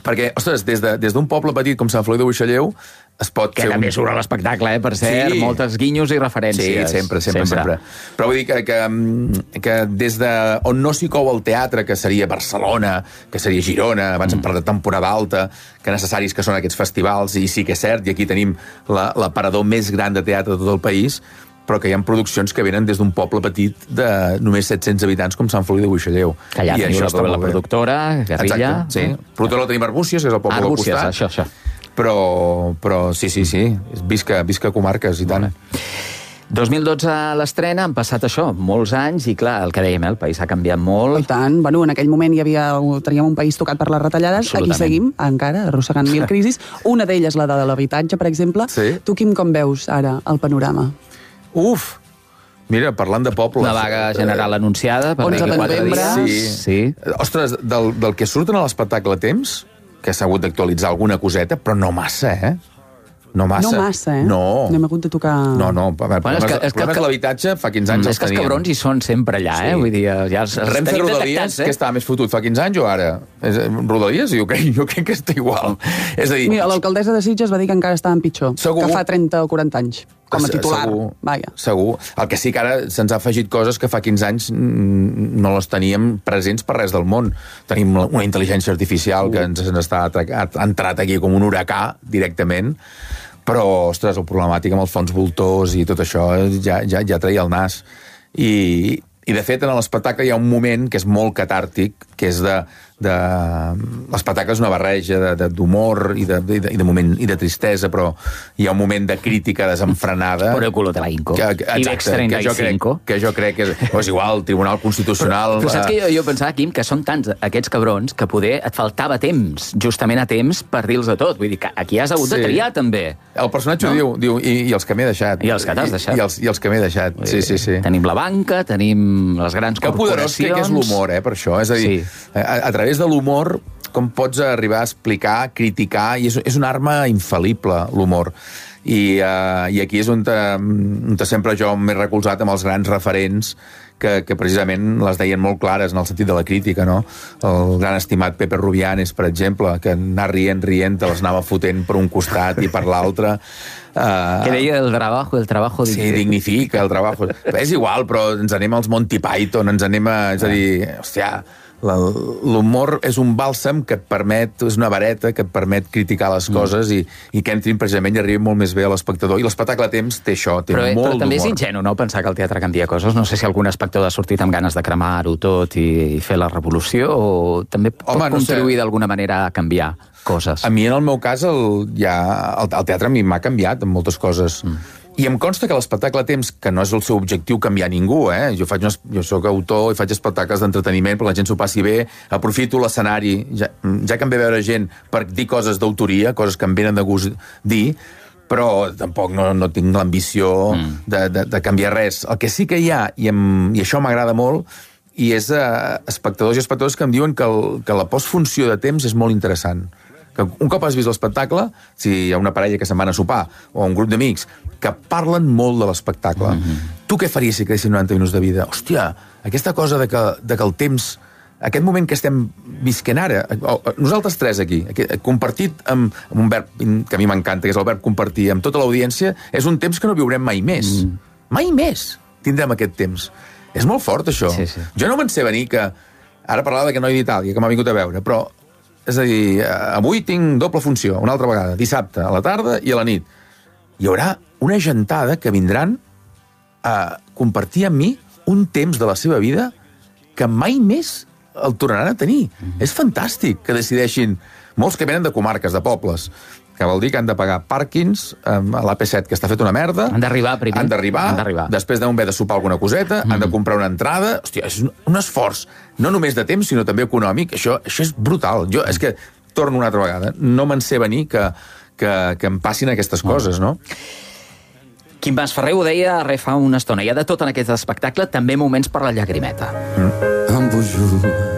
Perquè, ostres, des d'un poble petit com Sant Feliu de Buixalleu es pot fer... Que també surt a l'espectacle, per cert, moltes guinyos i referències. Sí, sempre. Però vull dir que des de on no s'hi cou el teatre, que seria Barcelona, que seria Girona, abans hem parlat de temporada alta, que necessaris que són aquests festivals, i sí que és cert, i aquí tenim l'aparador més gran de teatre de tot el país, però que hi ha produccions que venen des d'un poble petit de només 700 habitants com Sant Feliu de Buixalleu. Que allà teniu la productora, Guerrilla... Exacte, sí. Productora la tenim a Arbúcies, que és el poble al costat. Això. Però sí. Visca comarques, i tant. 2012 a l'estrena, han passat això, molts anys, i clar, el que dèiem, el país ha canviat molt. I tant, en aquell moment teníem un país tocat per les retallades, aquí seguim, encara, arrossegant mil crisis. Una d'elles, la de l'habitatge, per exemple. Sí. Tu, Quim, com veus ara el panorama? Mira, parlant de pobles... Una vaga general anunciada per 11 de novembre. Sí. Ostres, del que surten a l'espectacle a temps, que s'ha hagut d'actualitzar alguna coseta, però no massa, No massa, No. N'hem hagut de tocar... No. El problema és que l'habitatge fa 15 anys és que els cabrons hi són sempre allà, Vull dir, ja els Renfe Rodalies, que estava més fotut fa 15 anys o ara? Rodalies? Jo crec que està igual. És a dir... Mira, l'alcaldessa de Sitges va dir que encara estaven pitjor, que fa 30 o 40 anys, com a titular. Segur. El que sí que ara se'ns ha afegit coses que fa 15 anys no les teníem presents per res del món. Tenim una intel·ligència artificial que ens ha entrat aquí com un huracà, directament. Però, ostres, el problemàtic amb els fons voltors i tot això ja traia el nas. I de fet, en l'espectacle hi ha un moment que és molt catàrtic, que és l'espectacle és una barreja d'humor i de tristesa, però hi ha un moment de crítica desenfrenada. Por el culo de la Inco. Que jo crec que és igual, el Tribunal Constitucional... Però saps que jo pensava, Quim, que són tants aquests cabrons que poder et faltava temps, justament a temps, per dir-los de tot. Vull dir que aquí has hagut de triar, també. El personatge diu, i els que m'he deixat. I els que t'has deixat. I els que m'he deixat, sí. Tenim la banca, tenim les grans corporacions... Que poderós que és l'humor, per això. És a dir, a través de l'humor, com pots arribar a explicar, criticar, i és una arma infal·lible, l'humor. I aquí és on sempre jo m'he recolzat amb els grans referents que precisament les deien molt clares en el sentit de la crítica, no? El gran estimat Pepe Rubianes, per exemple, que anar rient, te les anava fotent per un costat i per l'altre. Que deia el trabajo dignifica el trabajo. És igual, però ens anem als Monty Python, ens anem a... És a dir, hòstia, l'humor és un bàlsam que et permet, és una vareta que et permet criticar les coses i que entrin precisament i arribin molt més bé a l'espectador. I l'espectacle a temps té això, té molt d'humor. Però també és ingenu, no?, pensar que el teatre canvia coses. No sé si algun espectador ha sortit amb ganes de cremar-ho tot i fer la revolució, o també pot contribuir d'alguna manera a canviar coses. A mi, en el meu cas, el teatre a mi m'ha canviat en moltes coses. I em consta que l'espectacle a temps, que no és el seu objectiu canviar ningú, jo soc autor i faig espectacles d'entreteniment perquè la gent s'ho passi bé, aprofito l'escenari, ja que em ve veure gent per dir coses d'autoria, coses que em venen de gust dir, però tampoc no tinc l'ambició de canviar res. El que sí que hi ha, i això m'agrada molt, i és espectadors i espectadors que em diuen que la postfunció de temps és molt interessant. Que un cop has vist l'espectacle, si hi ha una parella que se'n van a sopar, o un grup d'amics, que parlen molt de l'espectacle. Tu què faries si quedessin 90 minuts de vida? Hòstia, aquesta cosa de que el temps, aquest moment que estem visquent ara, nosaltres tres aquí, compartit amb un verb que a mi m'encanta, que és el verb compartir, amb tota l'audiència, és un temps que no viurem mai més. Mai més tindrem aquest temps. És molt fort, això. Jo no me'n sé venir que... Ara parlava d'aquest noi d'Itàlia, que m'ha vingut a veure, però... És a dir, avui tinc doble funció, una altra vegada, dissabte, a la tarda i a la nit. Hi haurà una gentada que vindran a compartir amb mi un temps de la seva vida que mai més el tornaran a tenir. És fantàstic que decideixin... Molts que venen de comarques, de pobles, que vol dir que han de pagar pàrquings a l'AP7, que està fet una merda. Han d'arribar primer. Han d'arribar. Després deuen haver de sopar alguna coseta, han de comprar una entrada. Hòstia, és un esforç, no només de temps, sinó també econòmic. Això és brutal. Jo, és que, torno una altra vegada, no me'n sé venir que em passin aquestes coses, no? Quim Masferrer ho deia fa una estona. Hi ha de tot en aquest espectacle, també moments per la llagrimeta. Un beau jour